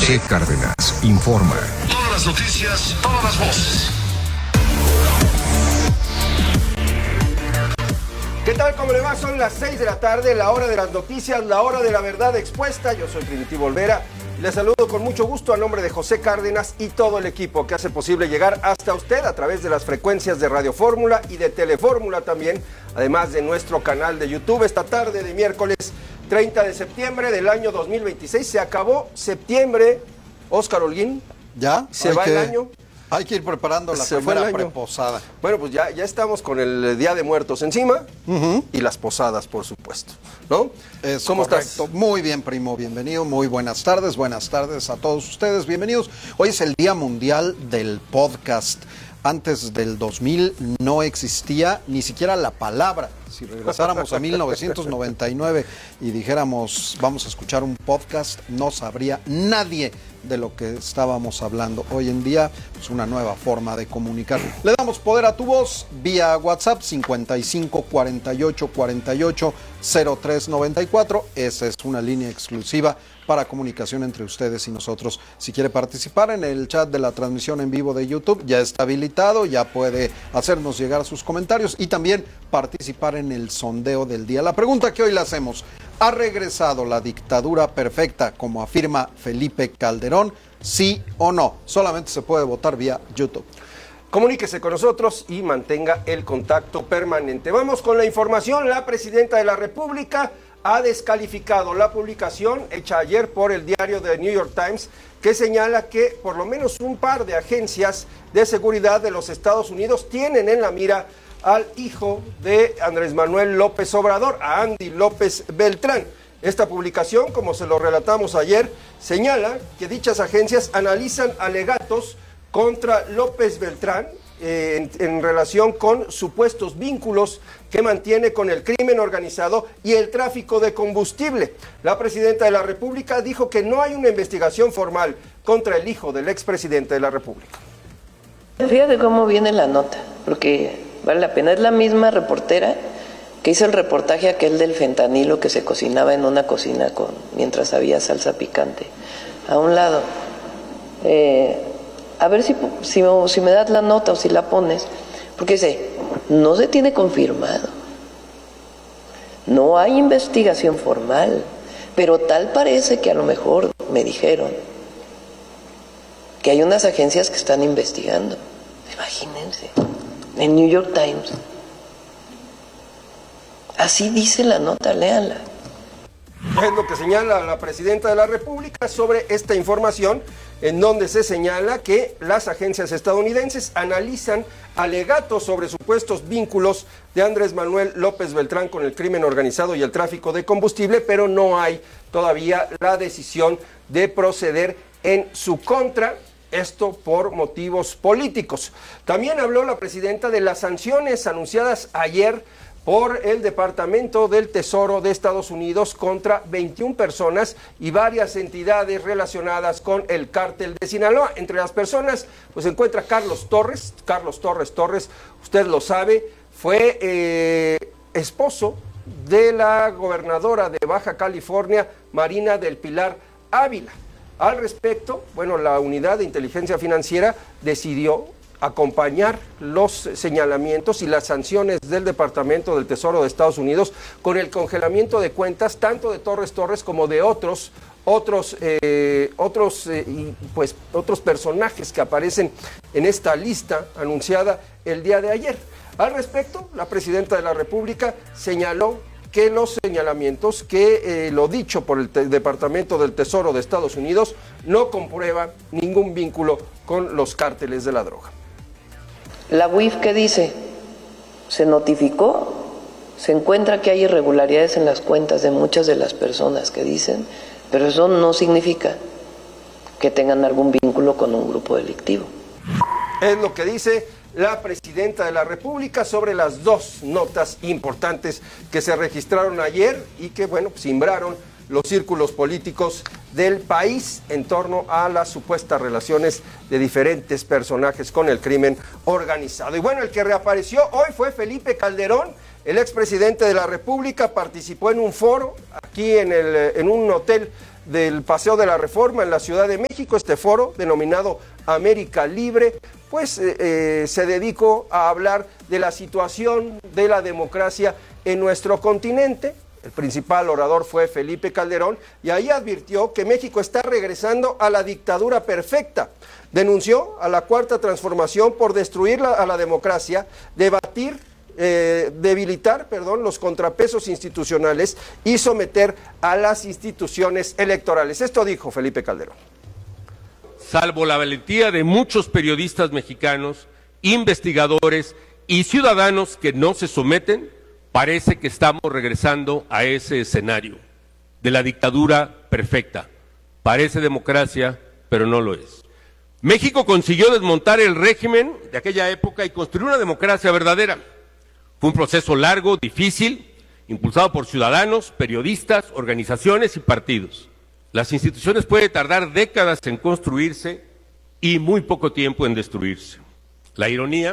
José Cárdenas informa. Todas las noticias, todas las voces. ¿Qué tal? ¿Cómo le va? Son las 6 de la tarde, la hora de las noticias, la hora de la verdad expuesta. Yo soy Primitivo Olvera. Les saludo con mucho gusto a nombre de José Cárdenas y todo el equipo que hace posible llegar hasta usted a través de las frecuencias de Radio Fórmula y de Telefórmula también, además de nuestro canal de YouTube. Esta tarde de miércoles 30 de septiembre del año 2026. Se acabó septiembre, Óscar Holguín. ¿Ya? Se va el año. Hay que ir preparando la primera preposada. Bueno, pues ya estamos con el Día de Muertos encima y las posadas, por supuesto, ¿no? ¿Cómo estás? Muy bien, primo, bienvenido, muy buenas tardes a todos ustedes, bienvenidos. Hoy es el Día Mundial del Podcast. Antes del 2000 no existía ni siquiera la palabra. Si regresáramos a 1999 y dijéramos vamos a escuchar un podcast, no sabría nadie de lo que estábamos hablando. Hoy en día es una nueva forma de comunicar. Le damos poder a tu voz vía WhatsApp 55 48 48 03 94. Esa es una línea exclusiva para comunicación entre ustedes y nosotros. Si quiere participar en el chat de la transmisión en vivo de YouTube, ya está habilitado, ya puede hacernos llegar sus comentarios y también participar en el sondeo del día. La pregunta que hoy le hacemos: ¿ha regresado la dictadura perfecta, como afirma Felipe Calderón? ¿Sí o no? Solamente se puede votar vía YouTube. Comuníquese con nosotros y mantenga el contacto permanente. Vamos con la información. La presidenta de la República ha descalificado la publicación hecha ayer por el diario The New York Times, que señala que por lo menos un par de agencias de seguridad de los Estados Unidos tienen en la mira al hijo de Andrés Manuel López Obrador, a Andy López Beltrán. Esta publicación, como se lo relatamos ayer, señala que dichas agencias analizan alegatos contra López Beltrán en relación con supuestos vínculos que mantiene con el crimen organizado y el tráfico de combustible. La presidenta de la República dijo que no hay una investigación formal contra el hijo del expresidente de la República. Fíjate cómo viene la nota, porque vale la pena. Es la misma reportera que hizo el reportaje aquel del fentanilo que se cocinaba en una cocina mientras había salsa picante. A un lado. A ver si me das la nota o si la pones, porque dice, no se tiene confirmado, no hay investigación formal, pero tal parece que a lo mejor me dijeron que hay unas agencias que están investigando. Imagínense, en New York Times. Así dice la nota, léanla. Es lo que señala la presidenta de la República sobre esta información, en donde se señala que las agencias estadounidenses analizan alegatos sobre supuestos vínculos de Andrés Manuel López Beltrán con el crimen organizado y el tráfico de combustible, pero no hay todavía la decisión de proceder en su contra, esto por motivos políticos. También habló la presidenta de las sanciones anunciadas ayer por el Departamento del Tesoro de Estados Unidos contra 21 personas y varias entidades relacionadas con el cártel de Sinaloa. Entre las personas pues se encuentra Carlos Torres, usted lo sabe, fue esposo de la gobernadora de Baja California, Marina del Pilar Ávila. Al respecto, bueno, la Unidad de Inteligencia Financiera decidió acompañar los señalamientos y las sanciones del Departamento del Tesoro de Estados Unidos con el congelamiento de cuentas tanto de Torres como de otros personajes que aparecen en esta lista anunciada el día de ayer. Al respecto, la presidenta de la República señaló que los señalamientos, que lo dicho por el Departamento del Tesoro de Estados Unidos no comprueba ningún vínculo con los cárteles de la droga. La UIF, ¿qué dice? Se notificó, se encuentra que hay irregularidades en las cuentas de muchas de las personas que dicen, pero eso no significa que tengan algún vínculo con un grupo delictivo. Es lo que dice la presidenta de la República sobre las dos notas importantes que se registraron ayer y que, bueno, simbraron los círculos políticos del país en torno a las supuestas relaciones de diferentes personajes con el crimen organizado. Y bueno, el que reapareció hoy fue Felipe Calderón, el expresidente de la República. Participó en un foro aquí en un hotel del Paseo de la Reforma en la Ciudad de México. Este foro, denominado América Libre, pues se dedicó a hablar de la situación de la democracia en nuestro continente. El principal orador fue Felipe Calderón y ahí advirtió que México está regresando a la dictadura perfecta. Denunció a la Cuarta Transformación por destruir a la democracia, debilitar los contrapesos institucionales y someter a las instituciones electorales. Esto dijo Felipe Calderón. Salvo la valentía de muchos periodistas mexicanos, investigadores y ciudadanos que no se someten, parece que estamos regresando a ese escenario de la dictadura perfecta. Parece democracia, pero no lo es. México consiguió desmontar el régimen de aquella época y construir una democracia verdadera. Fue un proceso largo, difícil, impulsado por ciudadanos, periodistas, organizaciones y partidos. Las instituciones pueden tardar décadas en construirse y muy poco tiempo en destruirse. La ironía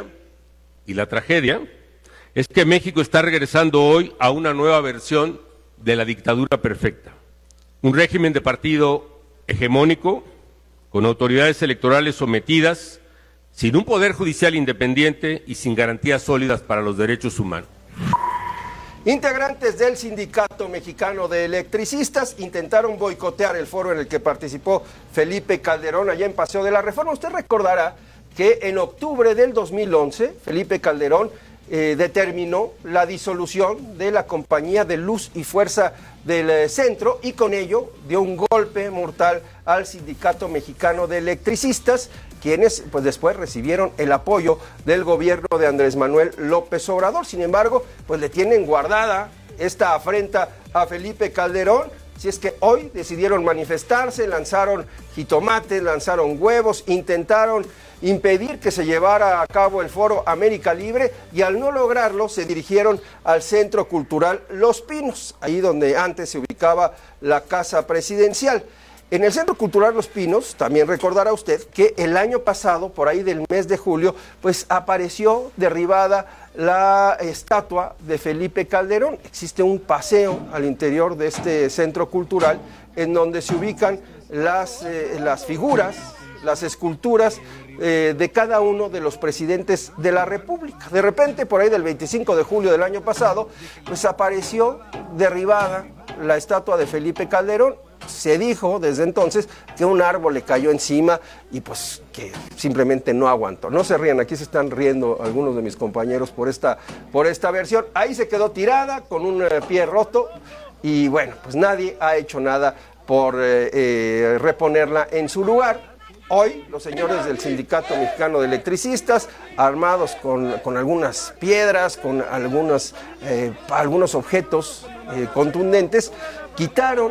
y la tragedia es que México está regresando hoy a una nueva versión de la dictadura perfecta. Un régimen de partido hegemónico, con autoridades electorales sometidas, sin un poder judicial independiente y sin garantías sólidas para los derechos humanos. Integrantes del Sindicato Mexicano de Electricistas intentaron boicotear el foro en el que participó Felipe Calderón allá en Paseo de la Reforma. Usted recordará que en octubre del 2011, Felipe Calderón determinó la disolución de la Compañía de Luz y Fuerza del Centro y con ello dio un golpe mortal al Sindicato Mexicano de Electricistas, quienes pues después recibieron el apoyo del gobierno de Andrés Manuel López Obrador. Sin embargo, pues le tienen guardada esta afrenta a Felipe Calderón. Si es que hoy decidieron manifestarse, lanzaron jitomates, lanzaron huevos, intentaron impedir que se llevara a cabo el foro América Libre y al no lograrlo se dirigieron al Centro Cultural Los Pinos, ahí donde antes se ubicaba la Casa Presidencial. En el Centro Cultural Los Pinos, también recordará usted que el año pasado, por ahí del mes de julio, pues apareció derribada la estatua de Felipe Calderón. Existe un paseo al interior de este centro cultural en donde se ubican las figuras, las esculturas de cada uno de los presidentes de la República. De repente, por ahí del 25 de julio del año pasado, pues apareció derribada la estatua de Felipe Calderón. Se dijo desde entonces que un árbol le cayó encima y pues que simplemente no aguantó. No se rían, aquí se están riendo algunos de mis compañeros por esta versión. Ahí se quedó tirada con un pie roto y bueno, pues nadie ha hecho nada por reponerla en su lugar. Hoy los señores del Sindicato Mexicano de Electricistas, armados con algunas piedras, con algunos objetos contundentes, quitaron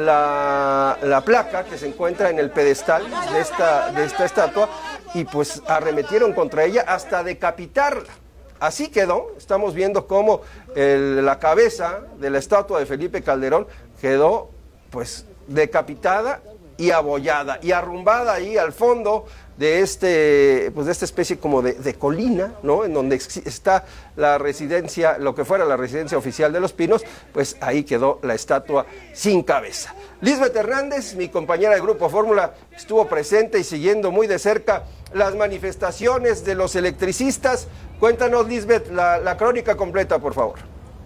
la placa que se encuentra en el pedestal de esta estatua y pues arremetieron contra ella hasta decapitarla. Así quedó. Estamos viendo cómo la cabeza de la estatua de Felipe Calderón quedó pues decapitada y abollada y arrumbada ahí al fondo de esta especie como de colina, ¿no? En donde está la residencia, lo que fuera la residencia oficial de Los Pinos, pues ahí quedó la estatua sin cabeza. Lisbeth Hernández, mi compañera de Grupo Fórmula, estuvo presente y siguiendo muy de cerca las manifestaciones de los electricistas. Cuéntanos, Lisbeth, la crónica completa, por favor.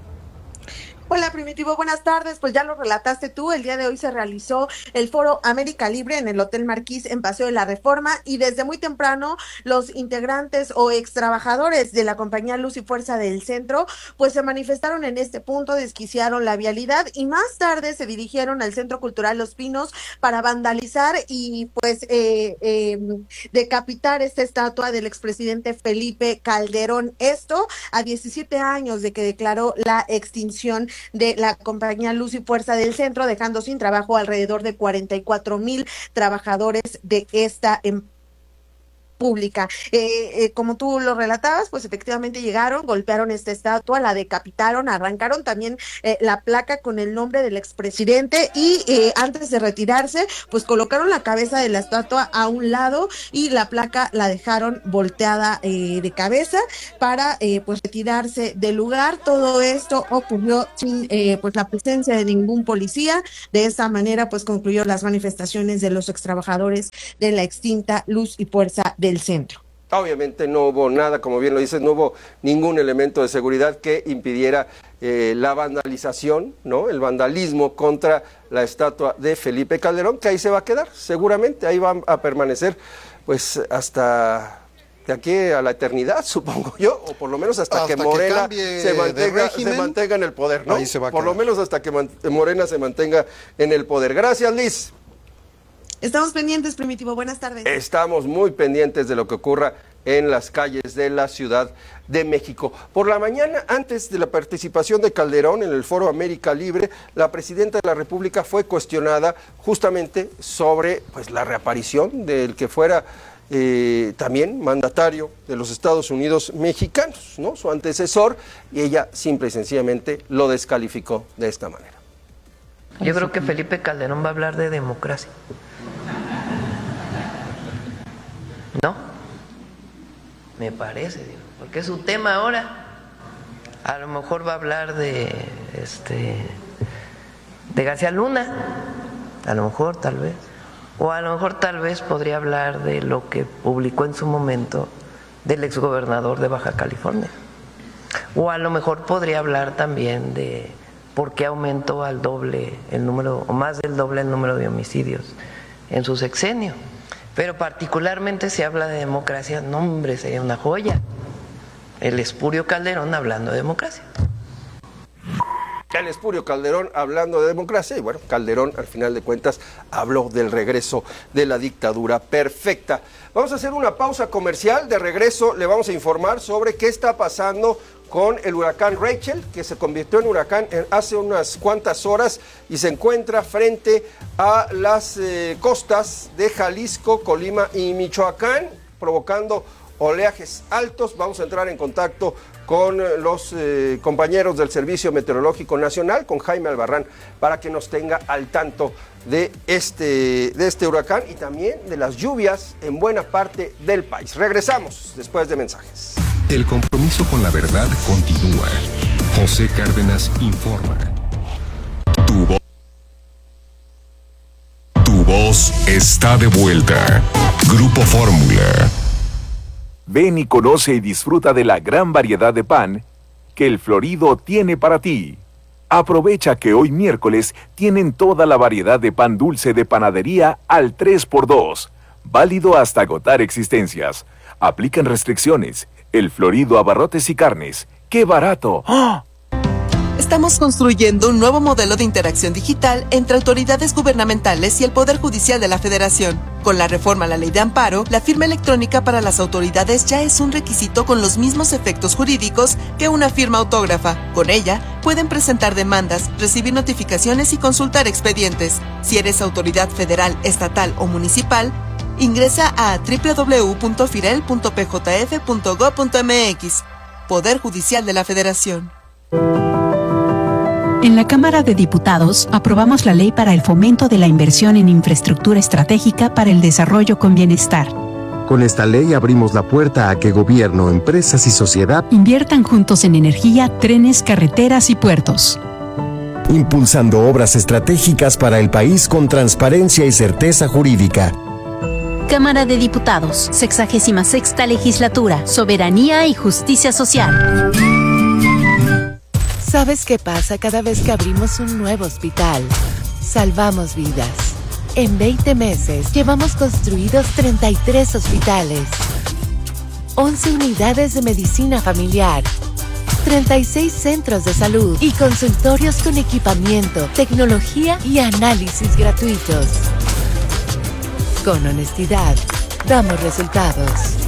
Hola Primitivo, buenas tardes. Pues ya lo relataste tú, el día de hoy se realizó el foro América Libre en el Hotel Marquís en Paseo de la Reforma y desde muy temprano los integrantes o ex trabajadores de la compañía Luz y Fuerza del Centro pues se manifestaron en este punto, desquiciaron la vialidad y más tarde se dirigieron al Centro Cultural Los Pinos para vandalizar y pues decapitar esta estatua del expresidente Felipe Calderón. Esto a 17 años de que declaró la extinción de la compañía Luz y Fuerza del Centro, dejando sin trabajo alrededor de 44,000 trabajadores de esta empresa República. Como tú lo relatabas, pues efectivamente llegaron, golpearon esta estatua, la decapitaron, arrancaron también la placa con el nombre del expresidente y antes de retirarse, pues colocaron la cabeza de la estatua a un lado y la placa la dejaron volteada de cabeza para pues retirarse del lugar. Todo esto ocurrió sin pues la presencia de ningún policía. De esta manera pues concluyó las manifestaciones de los extrabajadores de la extinta Luz y Fuerza del Centro. Obviamente no hubo nada, como bien lo dices, no hubo ningún elemento de seguridad que impidiera la vandalización, ¿no? El vandalismo contra la estatua de Felipe Calderón, que ahí se va a quedar, seguramente, ahí va a permanecer pues hasta de aquí a la eternidad, supongo yo, o por lo menos hasta que Morena se mantenga en el poder, ¿no? Ahí se va a por lo menos hasta que Morena se mantenga en el poder. Gracias, Liz. Estamos pendientes, Primitivo. Buenas tardes. Estamos muy pendientes de lo que ocurra en las calles de la Ciudad de México. Por la mañana, antes de la participación de Calderón en el Foro América Libre, la presidenta de la República fue cuestionada justamente sobre pues la reaparición del que fuera también mandatario de los Estados Unidos mexicanos, ¿no? Su antecesor, y ella simple y sencillamente lo descalificó de esta manera. Yo creo que Felipe Calderón va a hablar de democracia. ¿No? Me parece, digo, porque es su tema ahora. A lo mejor va a hablar de García Luna, a lo mejor, tal vez. O a lo mejor tal vez podría hablar de lo que publicó en su momento del exgobernador de Baja California. O a lo mejor podría hablar también de por qué aumentó al doble el número, o más del doble el número de homicidios en su sexenio. Pero particularmente se habla de democracia, no hombre, sería una joya. El espurio Calderón hablando de democracia. El espurio Calderón hablando de democracia, y bueno, Calderón al final de cuentas habló del regreso de la dictadura perfecta. Vamos a hacer una pausa comercial, de regreso le vamos a informar sobre qué está pasando con el huracán Rachel, que se convirtió en huracán hace unas cuantas horas y se encuentra frente a las costas de Jalisco, Colima y Michoacán, provocando oleajes altos. Vamos a entrar en contacto con los compañeros del Servicio Meteorológico Nacional, con Jaime Albarrán, para que nos tenga al tanto de este huracán y también de las lluvias en buena parte del país. Regresamos después de mensajes. El compromiso con la verdad continúa. José Cárdenas informa. Tu voz está de vuelta. Grupo Fórmula. Ven y conoce y disfruta de la gran variedad de pan que El Florido tiene para ti. Aprovecha que hoy miércoles tienen toda la variedad de pan dulce de panadería al 3x2, válido hasta agotar existencias. Aplican restricciones. El Florido Abarrotes y Carnes. ¡Qué barato! ¡Ah! Estamos construyendo un nuevo modelo de interacción digital entre autoridades gubernamentales y el Poder Judicial de la Federación. Con la reforma a la Ley de Amparo, la firma electrónica para las autoridades ya es un requisito con los mismos efectos jurídicos que una firma autógrafa. Con ella, pueden presentar demandas, recibir notificaciones y consultar expedientes. Si eres autoridad federal, estatal o municipal, ingresa a www.firel.pjf.gov.mx. Poder Judicial de la Federación. En la Cámara de Diputados aprobamos la Ley para el Fomento de la Inversión en Infraestructura Estratégica para el Desarrollo con Bienestar. Con esta ley abrimos la puerta a que gobierno, empresas y sociedad inviertan juntos en energía, trenes, carreteras y puertos. Impulsando obras estratégicas para el país con transparencia y certeza jurídica. Cámara de Diputados, 66ª Legislatura, Soberanía y Justicia Social. ¿Sabes qué pasa cada vez que abrimos un nuevo hospital? Salvamos vidas. En 20 meses llevamos construidos 33 hospitales, 11 unidades de medicina familiar, 36 centros de salud y consultorios con equipamiento, tecnología y análisis gratuitos. Con honestidad, damos resultados.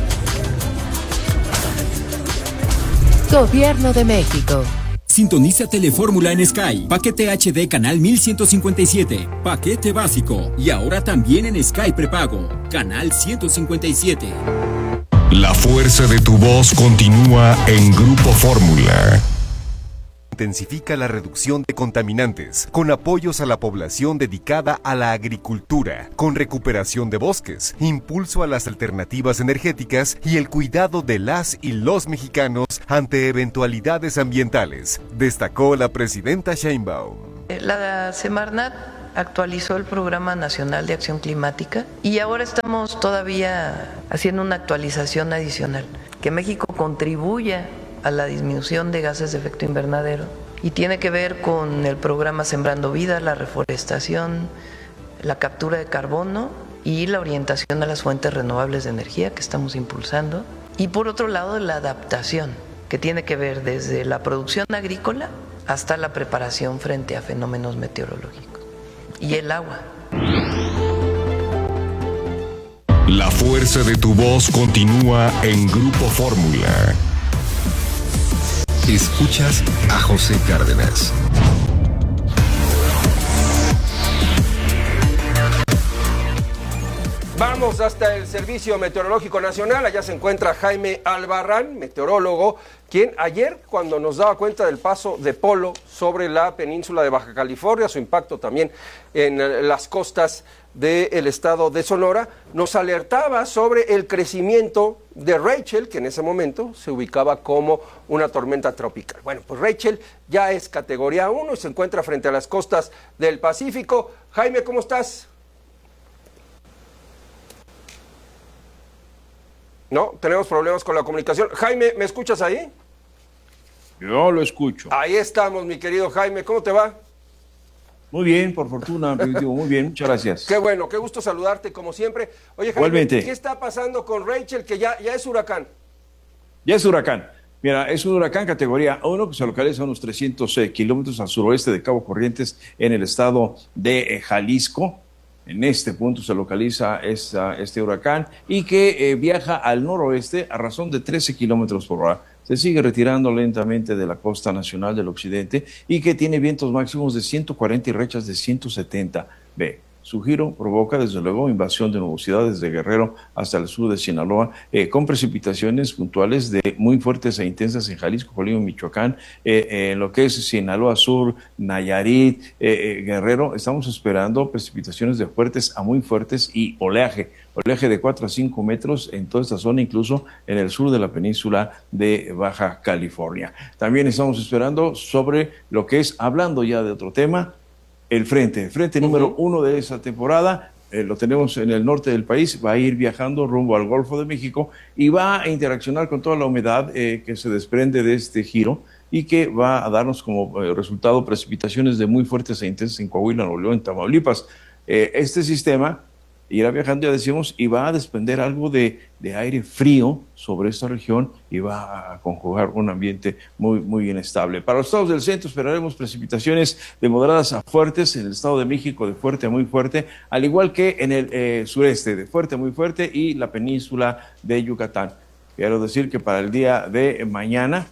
Gobierno de México. Sintoniza Telefórmula en Sky. Paquete HD Canal 1157. Paquete básico. Y ahora también en Sky Prepago. Canal 157. La fuerza de tu voz continúa en Grupo Fórmula. Intensifica la reducción de contaminantes, con apoyos a la población dedicada a la agricultura, con recuperación de bosques, impulso a las alternativas energéticas y el cuidado de las y los mexicanos ante eventualidades ambientales, destacó la presidenta Sheinbaum. La Semarnat actualizó el Programa Nacional de Acción Climática y ahora estamos todavía haciendo una actualización adicional, que México contribuya a la disminución de gases de efecto invernadero y tiene que ver con el programa Sembrando Vida, la reforestación, la captura de carbono y la orientación a las fuentes renovables de energía que estamos impulsando. Y por otro lado, la adaptación, que tiene que ver desde la producción agrícola hasta la preparación frente a fenómenos meteorológicos. Y el agua. La fuerza de tu voz continúa en Grupo Fórmula. Escuchas a José Cárdenas. Vamos hasta el Servicio Meteorológico Nacional. Allá se encuentra Jaime Albarrán, meteorólogo, quien ayer, cuando nos daba cuenta del paso de Polo sobre la península de Baja California, su impacto también en las costas del estado de Sonora, nos alertaba sobre el crecimiento de Rachel, que en ese momento se ubicaba como una tormenta tropical. Bueno, pues Rachel ya es categoría 1 y se encuentra frente a las costas del Pacífico. Jaime, ¿cómo estás? No, tenemos problemas con la comunicación. Jaime, ¿me escuchas ahí? Yo lo escucho. Ahí estamos, mi querido Jaime. ¿Cómo te va? Muy bien, por fortuna, Primitivo. Muy bien, muchas gracias. Qué bueno, qué gusto saludarte como siempre. Oye, Jaime, igualmente. ¿Qué está pasando con Rachel, que ya es huracán? Ya es huracán. Mira, es un huracán categoría 1 que se localiza a unos 300 kilómetros al suroeste de Cabo Corrientes en el estado de Jalisco. En este punto se localiza este huracán y que viaja al noroeste a razón de 13 kilómetros por hora. Se sigue retirando lentamente de la costa nacional del occidente y que tiene vientos máximos de 140 y rachas de 170 B. Su giro provoca, desde luego, invasión de nubosidad desde Guerrero hasta el sur de Sinaloa, con precipitaciones puntuales de muy fuertes e intensas en Jalisco, Colima, Michoacán, en lo que es Sinaloa Sur, Nayarit, Guerrero. Estamos esperando precipitaciones de fuertes a muy fuertes y oleaje de 4 a 5 metros en toda esta zona, incluso en el sur de la península de Baja California. También estamos esperando sobre lo que es, hablando ya de otro tema, el frente número 1 de esa temporada, lo tenemos en el norte del país, va a ir viajando rumbo al Golfo de México y va a interaccionar con toda la humedad que se desprende de este giro y que va a darnos como resultado precipitaciones de muy fuertes e intensas en Coahuila, Nuevo León, en Tamaulipas. Este sistema irá viajando, ya decíamos, y va a desprender algo de aire frío sobre esta región y va a conjugar un ambiente muy, muy inestable. Para los estados del centro esperaremos precipitaciones de moderadas a fuertes, en el estado de México de fuerte a muy fuerte, al igual que en el sureste de fuerte a muy fuerte y la península de Yucatán. Quiero decir que para el día de mañana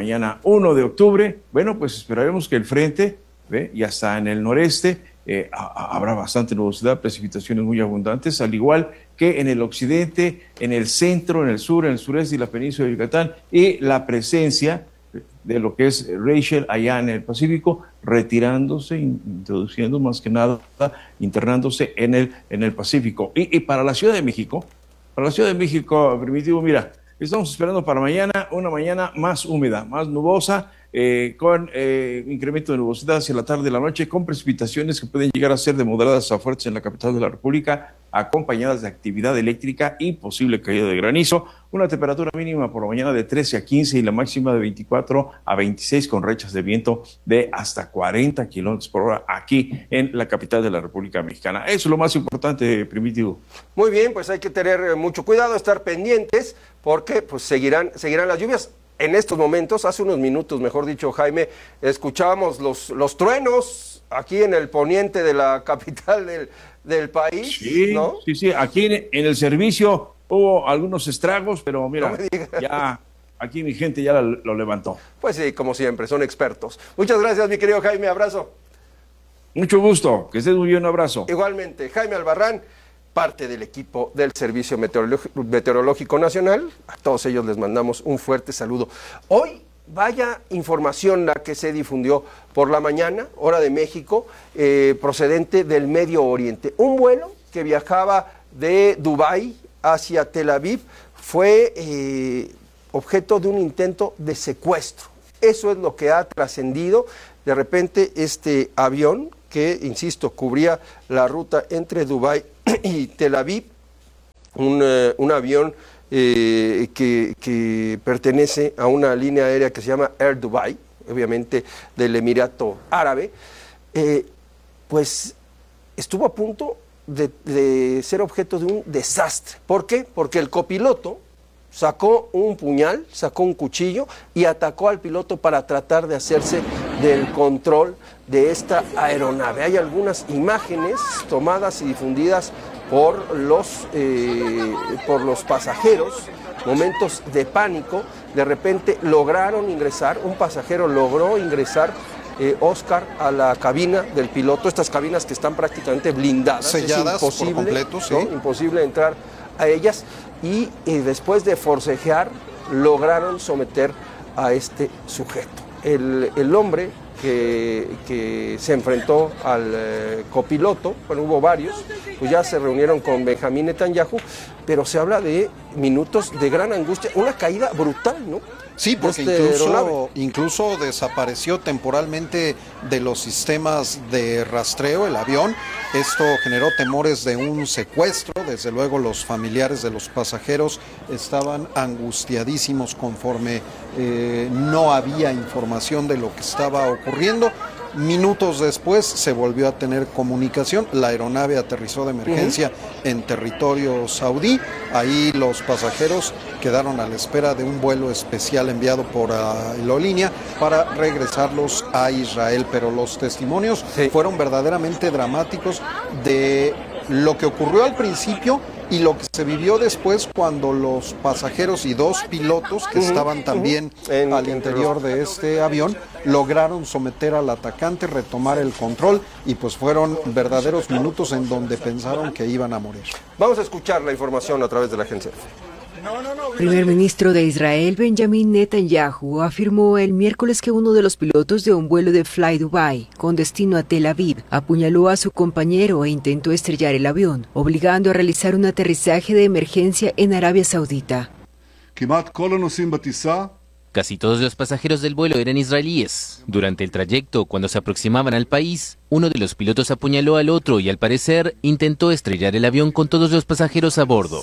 1 de octubre, bueno, pues esperaremos que el frente, ya está en el noreste, habrá bastante nubosidad, precipitaciones muy abundantes, al igual que en el occidente, en el centro, en el sur, en el sureste y la península de Yucatán, y la presencia de lo que es Rachel allá en el Pacífico, retirándose, introduciendo más que nada, internándose en el Pacífico. Y para la Ciudad de México, Primitivo, mira, estamos esperando para mañana una mañana más húmeda, más nubosa, con incremento de nubosidad hacia la tarde y la noche, con precipitaciones que pueden llegar a ser de moderadas a fuertes en la capital de la República, acompañadas de actividad eléctrica y posible caída de granizo. Una temperatura mínima por la mañana de 13 a 15 y la máxima de 24 a 26, con rachas de viento de hasta 40 kilómetros por hora aquí en la capital de la República Mexicana. Eso es lo más importante, Primitivo. Muy bien, pues hay que tener mucho cuidado, estar pendientes, porque pues seguirán las lluvias. En estos momentos, hace unos minutos, mejor dicho, Jaime, escuchábamos los truenos aquí en el poniente de la capital del país, sí, ¿no? Sí, aquí en el servicio hubo algunos estragos, pero mira, no ya aquí mi gente ya lo levantó. Pues sí, como siempre, son expertos. Muchas gracias, mi querido Jaime, abrazo. Mucho gusto, que estés muy bien, un abrazo. Igualmente, Jaime Albarrán, parte del equipo del Servicio Meteorológico Nacional. A todos ellos les mandamos un fuerte saludo. Hoy, vaya información la que se difundió por la mañana, hora de México, procedente del Medio Oriente. Un vuelo que viajaba de Dubái hacia Tel Aviv fue objeto de un intento de secuestro. Eso es lo que ha trascendido. De repente este avión que, insisto, cubría la ruta entre Dubái y Tel Aviv, un avión que pertenece a una línea aérea que se llama Air Dubai, obviamente del Emirato Árabe, pues estuvo a punto de ser objeto de un desastre. ¿Por qué? Porque el copiloto sacó un puñal, sacó un cuchillo y atacó al piloto para tratar de hacerse del control de esta aeronave. Hay algunas imágenes tomadas y difundidas por los pasajeros, momentos de pánico. De repente lograron ingresar, un pasajero logró ingresar, Oscar, a la cabina del piloto, estas cabinas que están prácticamente blindadas, selladas, es imposible, por completo, ¿sí? ¿no? Imposible entrar a ellas, y después de forcejear lograron someter a este sujeto. El hombre que se enfrentó al copiloto, bueno, hubo varios, pues ya se reunieron con Benjamín Netanyahu, pero se habla de minutos de gran angustia, una caída brutal, ¿no? Sí, porque incluso desapareció temporalmente de los sistemas de rastreo el avión. Esto generó temores de un secuestro. Desde luego los familiares de los pasajeros estaban angustiadísimos conforme no había información de lo que estaba ocurriendo. Minutos después se volvió a tener comunicación, la aeronave aterrizó de emergencia en territorio saudí, ahí los pasajeros quedaron a la espera de un vuelo especial enviado por Aerolínea para regresarlos a Israel, pero los testimonios fueron verdaderamente dramáticos de lo que ocurrió al principio y lo que se vivió después cuando los pasajeros y dos pilotos que estaban también al interior de este avión lograron someter al atacante, retomar el control, y pues fueron verdaderos minutos en donde pensaron que iban a morir. Vamos a escuchar la información a través de la agencia. Primer ministro de Israel, Benjamín Netanyahu, afirmó el miércoles que uno de los pilotos de un vuelo de Fly Dubai con destino a Tel Aviv apuñaló a su compañero e intentó estrellar el avión, obligando a realizar un aterrizaje de emergencia en Arabia Saudita. Casi todos los pasajeros del vuelo eran israelíes. Durante el trayecto, cuando se aproximaban al país, uno de los pilotos apuñaló al otro y, al parecer, intentó estrellar el avión con todos los pasajeros a bordo.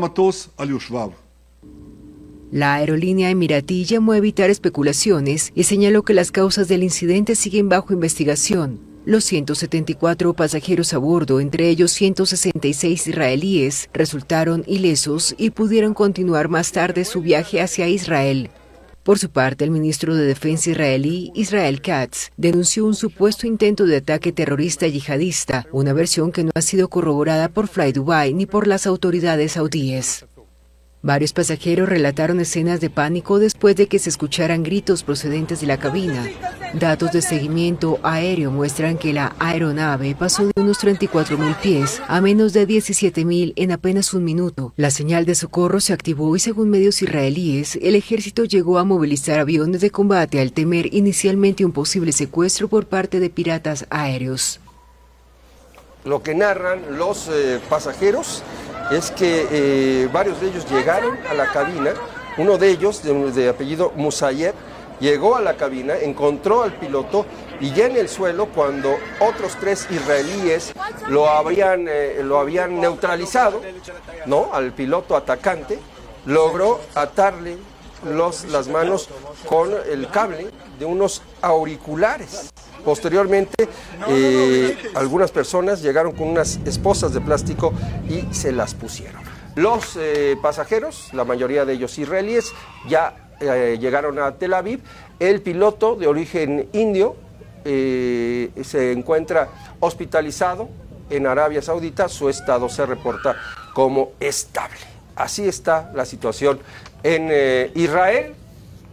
La aerolínea emiratí llamó a evitar especulaciones y señaló que las causas del incidente siguen bajo investigación. Los 174 pasajeros a bordo, entre ellos 166 israelíes, resultaron ilesos y pudieron continuar más tarde su viaje hacia Israel. Por su parte, el ministro de Defensa israelí, Israel Katz, denunció un supuesto intento de ataque terrorista yihadista, una versión que no ha sido corroborada por Fly Dubai ni por las autoridades saudíes. Varios pasajeros relataron escenas de pánico después de que se escucharan gritos procedentes de la cabina. Datos de seguimiento aéreo muestran que la aeronave pasó de unos 34.000 pies a menos de 17.000 en apenas un minuto. La señal de socorro se activó y, según medios israelíes, el ejército llegó a movilizar aviones de combate al temer inicialmente un posible secuestro por parte de piratas aéreos. Lo que narran los pasajeros es que varios de ellos llegaron a la cabina. Uno de ellos, de apellido Musayeb, llegó a la cabina, encontró al piloto y ya en el suelo, cuando otros 3 israelíes lo habían neutralizado, ¿no?, al piloto atacante, logró atarle las manos con el cable de unos auriculares. Posteriormente, algunas personas llegaron con unas esposas de plástico y se las pusieron. Los pasajeros, la mayoría de ellos israelíes, ya llegaron a Tel Aviv. El piloto, de origen indio, se encuentra hospitalizado en Arabia Saudita. Su estado se reporta como estable. Así está la situación en Israel.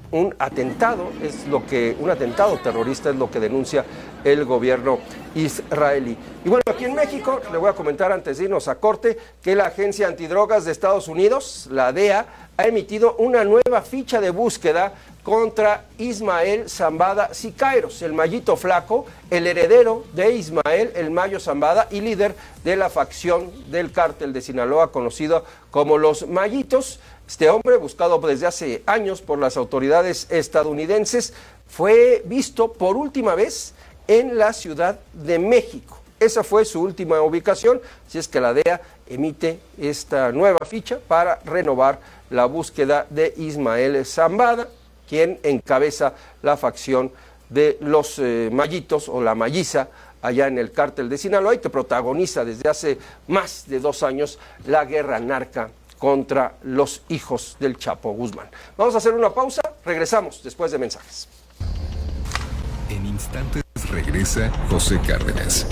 un atentado terrorista, es lo que denuncia el gobierno israelí. Y bueno, aquí en México, le voy a comentar antes de irnos a corte, que la Agencia Antidrogas de Estados Unidos, la DEA, ha emitido una nueva ficha de búsqueda contra Ismael Zambada Siqueiros, el Mayito Flaco, el heredero de Ismael El Mayo Zambada y líder de la facción del cártel de Sinaloa, conocido como los Mayitos. Este hombre, buscado desde hace años por las autoridades estadounidenses, fue visto por última vez en la Ciudad de México. Esa fue su última ubicación, así es que la DEA emite esta nueva ficha para renovar la búsqueda de Ismael Zambada, quien encabeza la facción de los Mayitos o la Mayiza allá en el cártel de Sinaloa y que protagoniza desde hace más de 2 años la guerra narca contra los hijos del Chapo Guzmán. Vamos a hacer una pausa, regresamos después de mensajes. En instantes regresa José Cárdenas.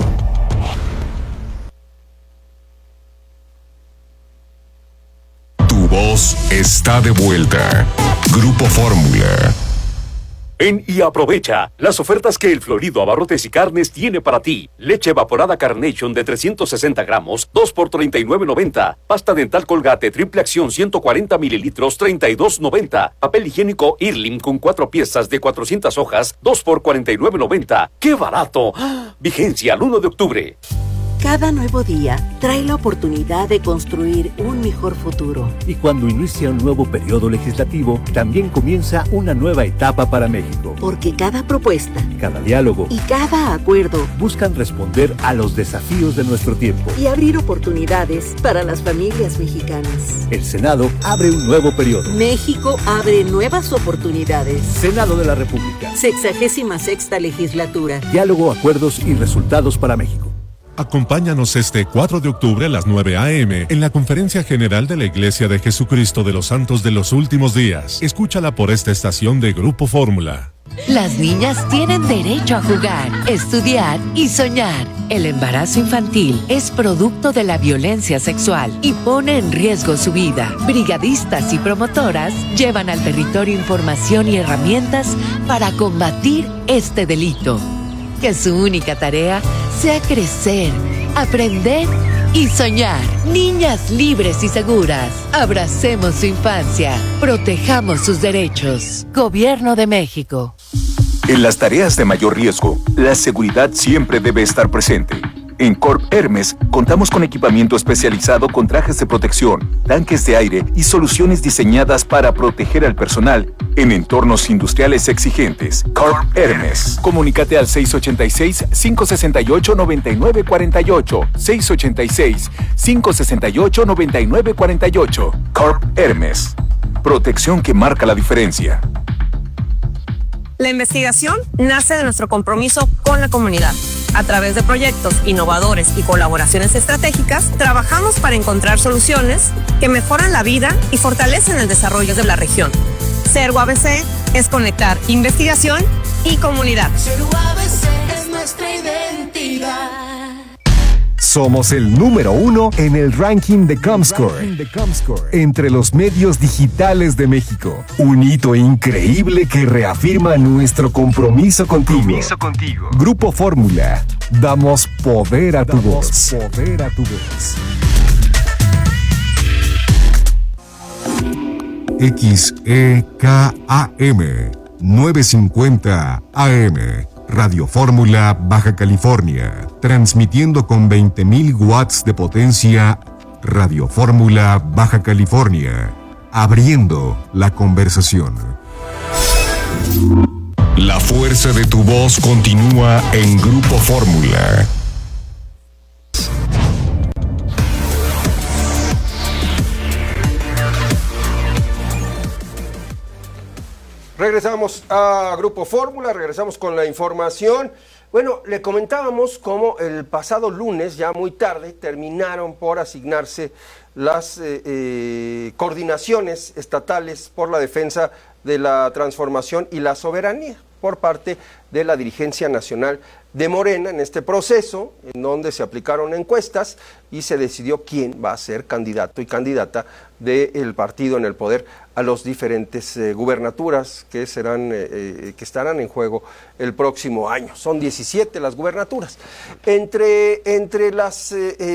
Tu voz está de vuelta. Grupo Fórmula. Ven y aprovecha las ofertas que el Florido Abarrotes y Carnes tiene para ti. Leche evaporada Carnation de 360 gramos, 2 por $39.90. Pasta dental Colgate triple acción 140 mililitros, $32.90. Papel higiénico Irling con 4 piezas de 400 hojas, 2 por $49.90. ¡Qué barato! Vigencia al 1 de octubre. Cada nuevo día trae la oportunidad de construir un mejor futuro. Y cuando inicia un nuevo periodo legislativo, también comienza una nueva etapa para México. Porque cada propuesta, cada diálogo y cada acuerdo buscan responder a los desafíos de nuestro tiempo y abrir oportunidades para las familias mexicanas. El Senado abre un nuevo periodo. México abre nuevas oportunidades. Senado de la República. 66ª legislatura. Diálogo, acuerdos y resultados para México. Acompáñanos este 4 de octubre a las 9 a.m. en la Conferencia General de la Iglesia de Jesucristo de los Santos de los Últimos Días. Escúchala por esta estación de Grupo Fórmula. Las niñas tienen derecho a jugar, estudiar y soñar. El embarazo infantil es producto de la violencia sexual y pone en riesgo su vida. Brigadistas y promotoras llevan al territorio información y herramientas para combatir este delito. Que su única tarea sea crecer, aprender y soñar. Niñas libres y seguras. Abracemos su infancia. Protejamos sus derechos. Gobierno de México. En las tareas de mayor riesgo, la seguridad siempre debe estar presente. En Corp Hermes contamos con equipamiento especializado con trajes de protección, tanques de aire y soluciones diseñadas para proteger al personal en entornos industriales exigentes. Corp Hermes. Comunícate al 686-568-9948. 686-568-9948. Corp Hermes. Protección que marca la diferencia. La investigación nace de nuestro compromiso con la comunidad. A través de proyectos innovadores y colaboraciones estratégicas, trabajamos para encontrar soluciones que mejoran la vida y fortalecen el desarrollo de la región. Ser UABC es conectar investigación y comunidad. Ser UABC es nuestra identidad. Somos el número 1 en el ranking de Comscore entre los medios digitales de México. Un hito increíble que reafirma nuestro compromiso contigo. Grupo Fórmula. Damos poder a tu voz. XEKAM 950 AM. Radio Fórmula, Baja California. Transmitiendo con 20.000 watts de potencia. Radio Fórmula, Baja California. Abriendo la conversación. La fuerza de tu voz continúa en Grupo Fórmula. Regresamos a Grupo Fórmula, regresamos con la información. Bueno, le comentábamos cómo el pasado lunes, ya muy tarde, terminaron por asignarse las coordinaciones estatales por la defensa de la Transformación y la Soberanía por parte de la dirigencia nacional de Morena en este proceso, en donde se aplicaron encuestas y se decidió quién va a ser candidato y candidata del partido en el poder a los diferentes gubernaturas que estarán en juego el próximo año. Son 17 las gubernaturas. Entre las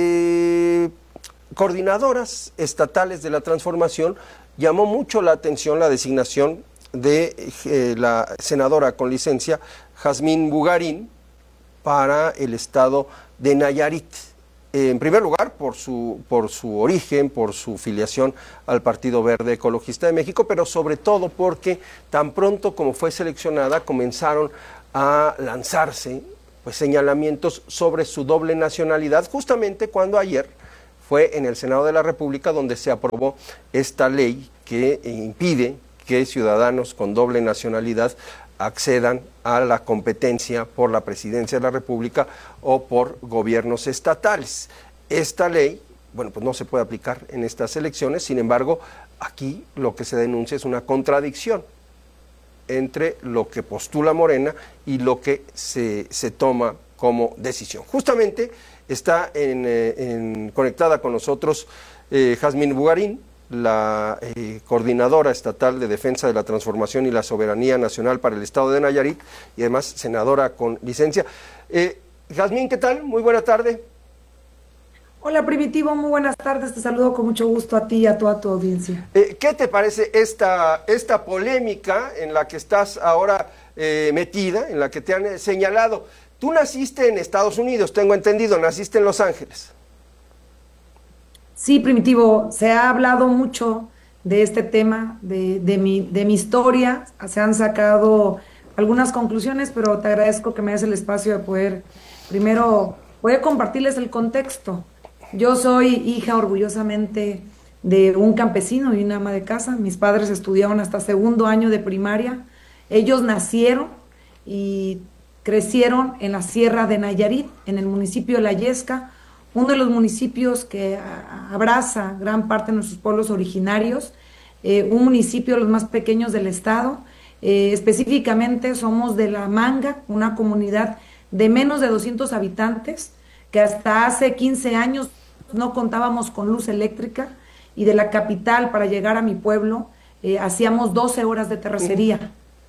coordinadoras estatales de la Transformación llamó mucho la atención la designación de la senadora con licencia Jazmín Bugarín para el estado de Nayarit. En primer lugar, por su origen, por su filiación al Partido Verde Ecologista de México, pero sobre todo porque tan pronto como fue seleccionada comenzaron a lanzarse pues señalamientos sobre su doble nacionalidad, justamente cuando ayer fue en el Senado de la República donde se aprobó esta ley que impide que ciudadanos con doble nacionalidad accedan a la competencia por la presidencia de la República o por gobiernos estatales. Esta ley, bueno, pues no se puede aplicar en estas elecciones, sin embargo, aquí lo que se denuncia es una contradicción entre lo que postula Morena y lo que se toma como decisión. Justamente está conectada con nosotros Jazmín Bugarín, la coordinadora estatal de defensa de la transformación y la soberanía nacional para el estado de Nayarit y además senadora con licencia. Jazmín, ¿qué tal? Muy buena tarde. Hola Primitivo, muy buenas tardes, te saludo con mucho gusto a ti y a toda tu audiencia. ¿Qué te parece esta polémica en la que estás ahora metida, en la que te han señalado? Tú naciste en Estados Unidos, tengo entendido, naciste en Los Ángeles. Sí, Primitivo, se ha hablado mucho de este tema, de mi historia, se han sacado algunas conclusiones, pero te agradezco que me des el espacio de poder, primero, poder compartirles el contexto. Yo soy hija orgullosamente de un campesino y una ama de casa, mis padres estudiaron hasta segundo año de primaria, ellos nacieron y crecieron en la Sierra de Nayarit, en el municipio de La Yesca, uno de los municipios que abraza gran parte de nuestros pueblos originarios, un municipio de los más pequeños del estado, específicamente somos de La Manga, una comunidad de menos de 200 habitantes, que hasta hace 15 años no contábamos con luz eléctrica, y de la capital para llegar a mi pueblo hacíamos 12 horas de terracería.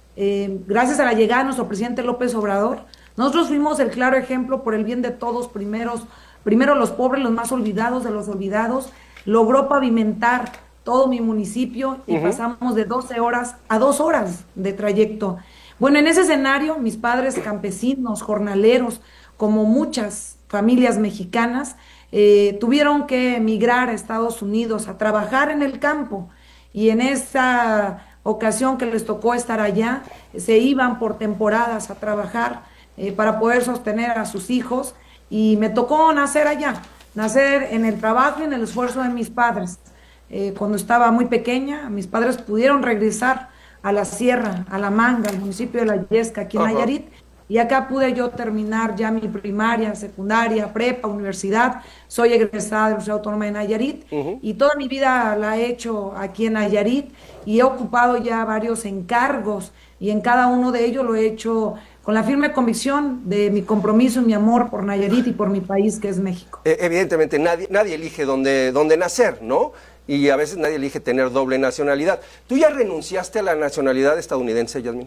Gracias a la llegada de nuestro presidente López Obrador, nosotros fuimos el claro ejemplo por el bien de todos, primero los pobres, los más olvidados de los olvidados, logró pavimentar todo mi municipio y pasamos de 12 horas a 2 horas de trayecto. Bueno, en ese escenario, mis padres campesinos, jornaleros, como muchas familias mexicanas, tuvieron que emigrar a Estados Unidos a trabajar en el campo, y en esa ocasión que les tocó estar allá, se iban por temporadas a trabajar para poder sostener a sus hijos, y me tocó nacer allá, nacer en el trabajo y en el esfuerzo de mis padres. Cuando estaba muy pequeña, mis padres pudieron regresar a la sierra, a La Manga, al municipio de La Yesca, aquí en Nayarit, y acá pude yo terminar ya mi primaria, secundaria, prepa, universidad. Soy egresada de la Universidad Autónoma de Nayarit, y toda mi vida la he hecho aquí en Nayarit, y he ocupado ya varios encargos, y en cada uno de ellos lo he hecho con la firme convicción de mi compromiso y mi amor por Nayarit y por mi país, que es México. Evidentemente nadie elige dónde nacer, ¿no? Y a veces nadie elige tener doble nacionalidad. ¿Tú ya renunciaste a la nacionalidad estadounidense, Jazmín?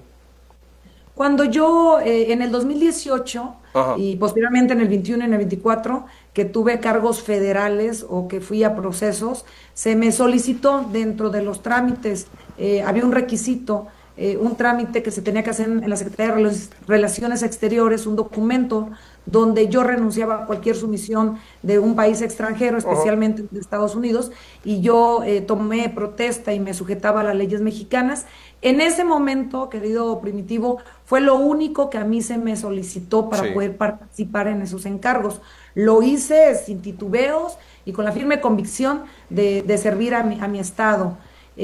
Cuando yo, en el 2018, y posteriormente en el 21 y en el 24, que tuve cargos federales o que fui a procesos, se me solicitó dentro de los trámites, había un requisito, un trámite que se tenía que hacer en la Secretaría de Relaciones Exteriores, un documento donde yo renunciaba a cualquier sumisión de un país extranjero, especialmente de Estados Unidos, y yo tomé protesta y me sujetaba a las leyes mexicanas. En ese momento, querido Primitivo, fue lo único que a mí se me solicitó para poder participar en esos encargos. Lo hice sin titubeos y con la firme convicción de servir a mi estado.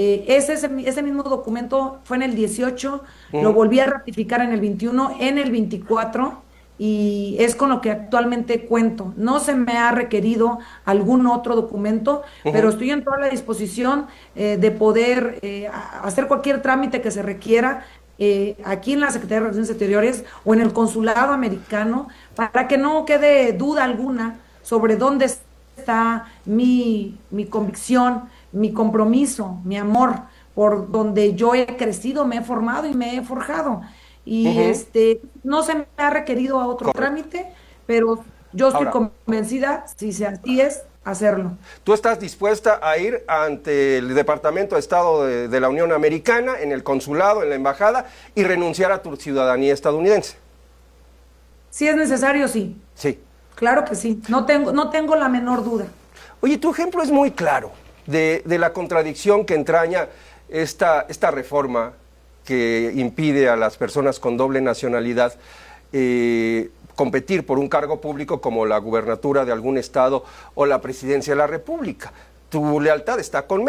Ese mismo documento fue en el 18, lo volví a ratificar en el 21, en el 24, y es con lo que actualmente cuento. No se me ha requerido algún otro documento, pero estoy en toda la disposición de poder hacer cualquier trámite que se requiera aquí en la Secretaría de Relaciones Exteriores o en el Consulado Americano, para que no quede duda alguna sobre dónde está mi convicción, mi compromiso, mi amor, por donde yo he crecido, me he formado y me he forjado. Y no se me ha requerido a otro trámite, pero yo estoy convencida, si así es, hacerlo. ¿Tú estás dispuesta a ir ante el Departamento de Estado de la Unión Americana, en el consulado, en la embajada, y renunciar a tu ciudadanía estadounidense? Si es necesario, sí. Sí. Claro que sí, no tengo la menor duda. Oye, tu ejemplo es muy claro de la contradicción que entraña esta reforma que impide a las personas con doble nacionalidad competir por un cargo público como la gubernatura de algún estado o la presidencia de la República. Tu lealtad está con